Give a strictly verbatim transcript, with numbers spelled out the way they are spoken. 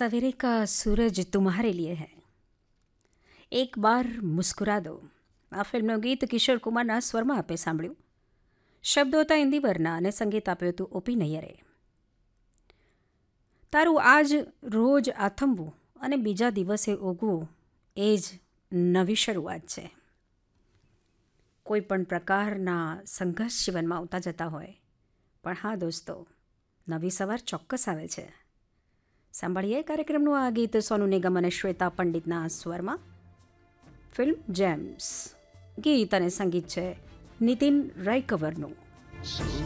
सवेरे का सूरज तुम्हारे लिए है, એક બાર મુસ્કુરા દો. આ ફિલ્મનું ગીત કિશોર કુમારના સ્વરમાં આપે સાંભળ્યું. શબ્દો હતા ઇન્દિવરના અને સંગીત આપ્યું હતું ઓપી નૈયરે. તારું આજ રોજ આથમવું અને બીજા દિવસે ઉગવું એ જ નવી શરૂઆત છે. કોઈ પણ પ્રકારના સંઘર્ષ જીવનમાં આવતા જતા હોય, પણ હા દોસ્તો, નવી સવાર ચોક્કસ આવે છે. સાંભળીએ કાર્યક્રમનું આ ગીત સોનુ નિગમ અને શ્વેતા પંડિતના સ્વરમાં. Film James. ગીત અને સંગીત છે નીતિન રાયકવરનું.